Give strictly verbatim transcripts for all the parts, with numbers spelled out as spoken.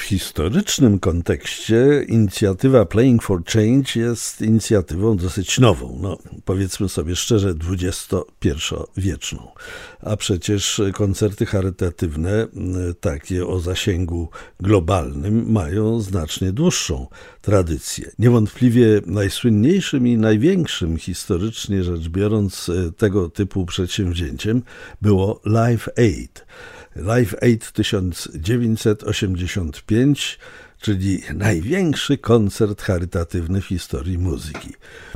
historycznym kontekście inicjatywa Playing for Change jest inicjatywą dosyć nową, no powiedzmy sobie szczerze dwudziestopierwowieczną. A przecież koncerty charytatywne, takie o zasięgu globalnym, mają znacznie dłuższą tradycję. Niewątpliwie najsłynniejszym i największym historycznie rzecz biorąc tego typu przedsięwzięciem było Live Aid. Live Aid tysiąc dziewięćset osiemdziesiąt pięć, czyli największy koncert charytatywny w historii muzyki.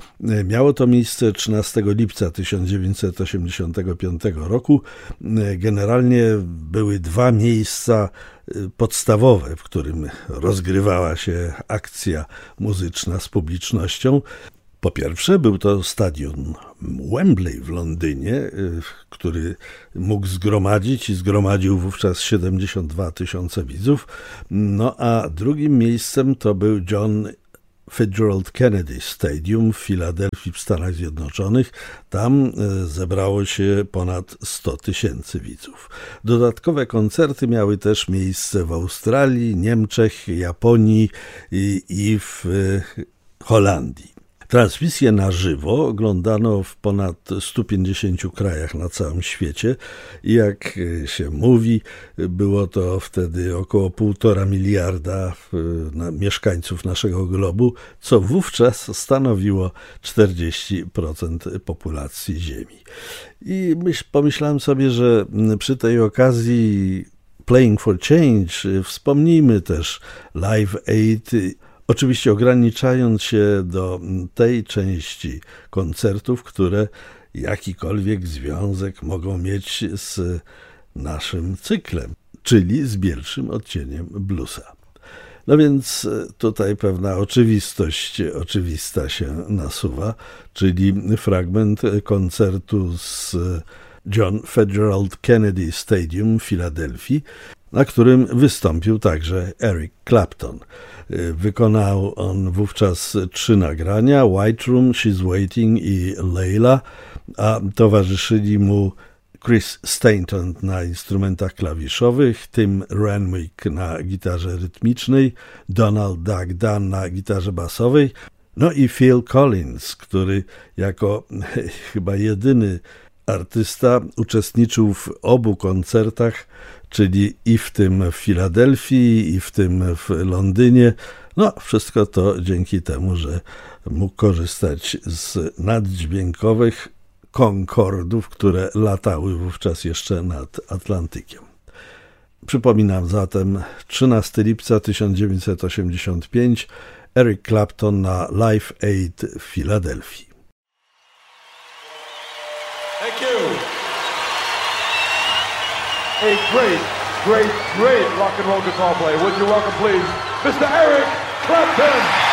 Miało to miejsce trzynastego lipca tysiąc dziewięćset osiemdziesiątego piątego roku. Generalnie były dwa miejsca podstawowe, w którym rozgrywała się akcja muzyczna z publicznością. Po pierwsze był to stadion Wembley w Londynie, który mógł zgromadzić i zgromadził wówczas siedemdziesiąt dwa tysiące widzów. No a drugim miejscem to był John Fitzgerald Kennedy Stadium w Filadelfii w Stanach Zjednoczonych. Tam zebrało się ponad sto tysięcy widzów. Dodatkowe koncerty miały też miejsce w Australii, Niemczech, Japonii i, i w Holandii. Transmisję na żywo oglądano w ponad stu pięćdziesięciu krajach na całym świecie i jak się mówi, było to wtedy około półtora miliarda mieszkańców naszego globu, co wówczas stanowiło czterdzieści procent populacji Ziemi. I myśl, pomyślałem sobie, że przy tej okazji Playing for Change wspomnijmy też Live Aid, oczywiście ograniczając się do tej części koncertów, które jakikolwiek związek mogą mieć z naszym cyklem, czyli z pierwszym odcieniem bluesa. No więc tutaj pewna oczywistość oczywista się nasuwa, czyli fragment koncertu z John Fitzgerald Kennedy Stadium w Filadelfii, na którym wystąpił także Eric Clapton. Wykonał on wówczas trzy nagrania: White Room, She's Waiting i Layla, a towarzyszyli mu Chris Stainton na instrumentach klawiszowych, Tim Renwick na gitarze rytmicznej, Donald Duck Dunn na gitarze basowej, no i Phil Collins, który jako chyba jedyny artysta uczestniczył w obu koncertach, czyli i w tym w Filadelfii, i w tym w Londynie. No, wszystko to dzięki temu, że mógł korzystać z naddźwiękowych Concordów, które latały wówczas jeszcze nad Atlantykiem. Przypominam zatem trzynastego lipca tysiąc dziewięćset osiemdziesiąt piątego, Eric Clapton na Live Aid w Filadelfii. Thank you. A great, great, great rock and roll guitar player. Would you welcome, please, Mister Eric Clapton?